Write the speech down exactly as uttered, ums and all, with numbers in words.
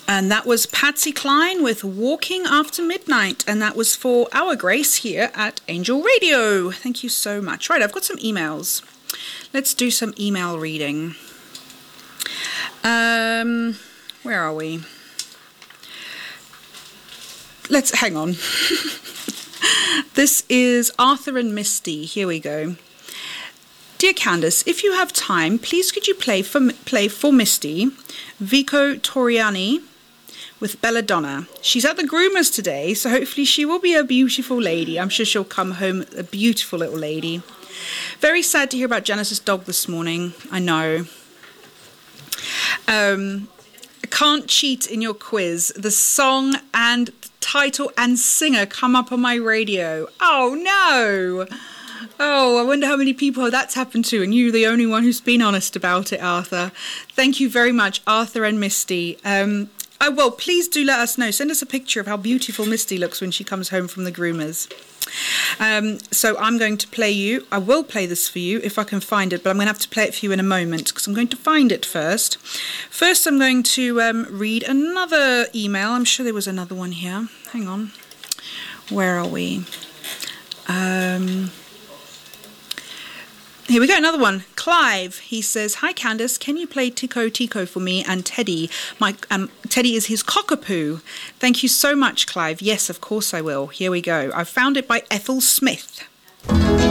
And that was Patsy Cline with Walking After Midnight. And that was for our Grace here at Angel Radio. Thank you so much. Right, I've got some emails. Let's do some email reading. Um, where are we? Let's hang on. This is Arthur and Misty. Here we go. Dear Candace, if you have time, please could you play for play for Misty, Vico Toriani with Belladonna. She's at the groomers today, so hopefully she will be a beautiful lady. I'm sure she'll come home a beautiful little lady. Very sad to hear about Janice's dog this morning. I know. Um, can't cheat in your quiz. The song and title and singer come up on my radio. Oh no! Oh, I wonder how many people that's happened to, and you're the only one who's been honest about it, Arthur. Thank you very much, Arthur and Misty. Um, oh, well, please do let us know. Send us a picture of how beautiful Misty looks when she comes home from the groomers. Um, so I'm going to play you. I will play this for you if I can find it, but I'm going to have to play it for you in a moment because I'm going to find it first. First, I'm going to um, read another email. I'm sure there was another one here. Hang on. Where are we? Um... Here we go, another one. Clive, he says, hi Candace, can you play Tico Tico for me and Teddy? My um, Teddy is his cockapoo. Thank you so much, Clive. Yes, of course I will. Here we go. I found it by Ethel Smith.